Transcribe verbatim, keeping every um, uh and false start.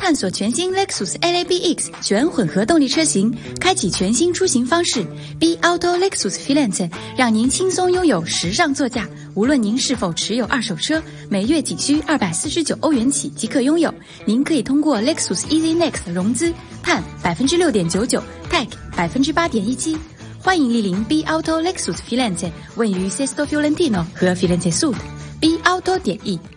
探索全新 Lexus L A B X 全混合动力车型，开启全新出行方式。B Auto Lexus Firenze 让您轻松拥有时尚座驾。无论您是否持有二手车，每月仅需二百四十九欧元起即可拥有。您可以通过 Lexus Easy Next 融资，判百分之六点九九 ，T A C 百分之八点一七。欢迎莅临 B Auto Lexus Firenze， 位于 Sesto Fiorentino 和 Firenze Sud。B Auto 点 E。